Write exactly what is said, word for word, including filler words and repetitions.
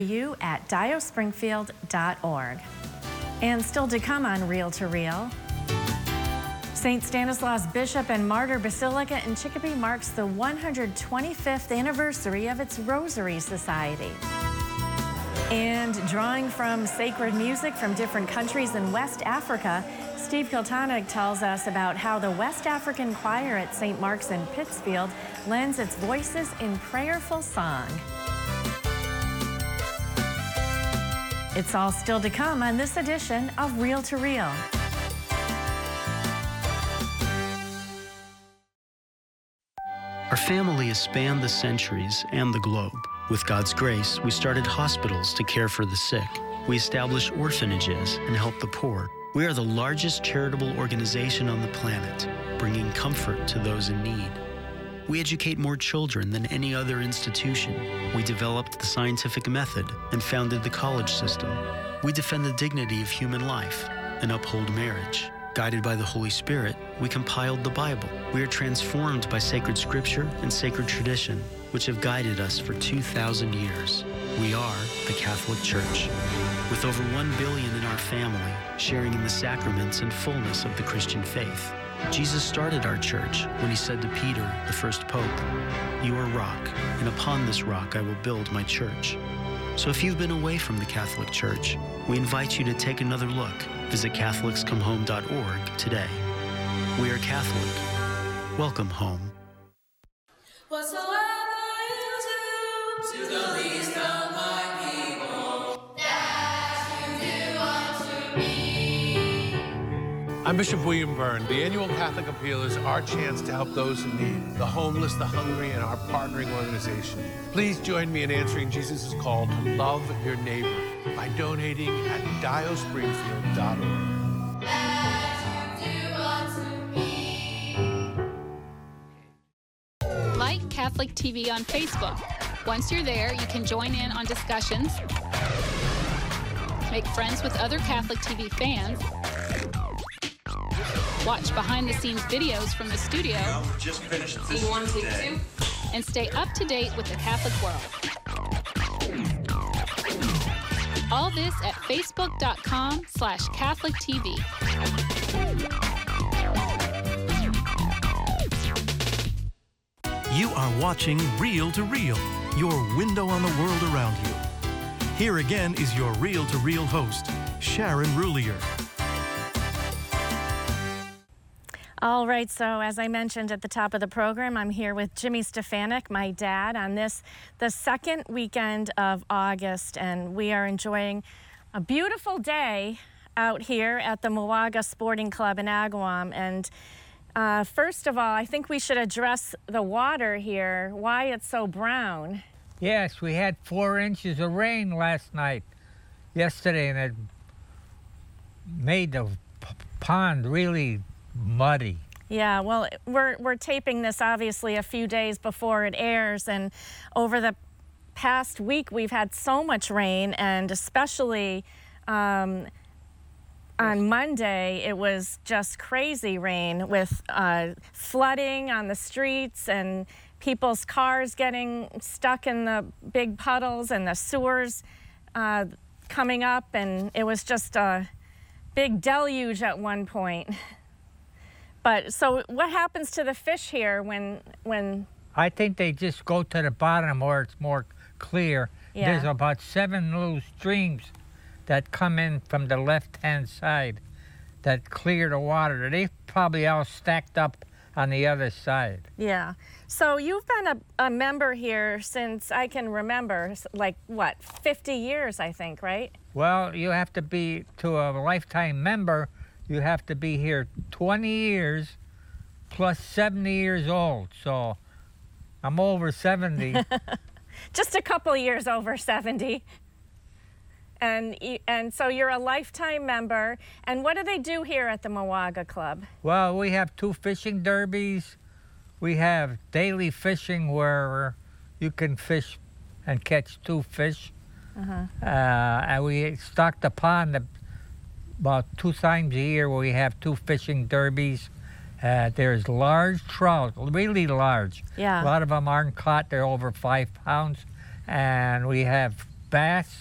you at dio springfield dot org. And still to come on Reel to Reel, Saint Stanislaus Bishop and Martyr Basilica in Chicopee marks the one hundred twenty-fifth anniversary of its Rosary Society. And drawing from sacred music from different countries in West Africa, Steve Kiltonic tells us about how the West African choir at Saint Mark's in Pittsfield lends its voices in prayerful song. It's all still to come on this edition of Reel to Reel. Our family has spanned the centuries and the globe. With God's grace, we started hospitals to care for the sick. We established orphanages and help the poor. We are the largest charitable organization on the planet, bringing comfort to those in need. We educate more children than any other institution. We developed the scientific method and founded the college system. We defend the dignity of human life and uphold marriage. Guided by the Holy Spirit, we compiled the Bible. We are transformed by sacred scripture and sacred tradition, which have guided us for two thousand years. We are the Catholic Church, with over one billion in our family, sharing in the sacraments and fullness of the Christian faith. Jesus started our church when he said to Peter, the first pope, "You are rock, and upon this rock I will build my church." So if you've been away from the Catholic Church, we invite you to take another look. Visit catholics come home dot org today. We are Catholic. Welcome home. Whatsoever you do to the least of my people, that you do unto me. I'm Bishop William Byrne. The annual Catholic Appeal is our chance to help those in need, the homeless, the hungry, and our partnering organization. Please join me in answering Jesus' call to love your neighbor by donating at dio springfield dot org. Like Catholic T V on Facebook. Once you're there, you can join in on discussions, make friends with other Catholic T V fans, watch behind-the-scenes videos from the studio, just finished this you want to take two? and stay up to date with the Catholic world. All this at facebook dot com slash Catholic T V. You are watching Reel to Reel, your window on the world around you. Here again is your Reel to Reel host, Sharon Rulier. All right, so as I mentioned at the top of the program, I'm here with Jimmy Stefanik, my dad, on this, the second weekend of August, and we are enjoying a beautiful day out here at the Mowaga Sporting Club in Agawam. And uh, first of all, I think we should address the water here, why it's so brown. Yes, we had four inches of rain last night, yesterday, and it made the p- pond really muddy. Yeah, well, we're, we're taping this obviously a few days before it airs, and over the past week we've had so much rain, and especially um, on Monday it was just crazy rain with uh, flooding on the streets and people's cars getting stuck in the big puddles and the sewers uh, coming up, and it was just a big deluge at one point. But so what happens to the fish here when when I think they just go to the bottom where it's more clear. Yeah. There's about seven little streams that come in from the left-hand side that clear the water. They probably all stacked up on the other side. Yeah. So you've been a, a member here since I can remember, like what, fifty years, I think, right? Well, you have to be, to a lifetime member, you have to be here twenty years plus seventy years old. So I'm over seventy. Just a couple years over seventy. And, and so you're a lifetime member. And what do they do here at the Mowaga Club? Well, we have two fishing derbies. We have daily fishing where you can fish and catch two fish. Uh-huh. Uh, and we stock the pond about two times a year where we have two fishing derbies. Uh, there's large trout, really large. Yeah. A lot of them aren't caught. They're over five pounds. And we have bass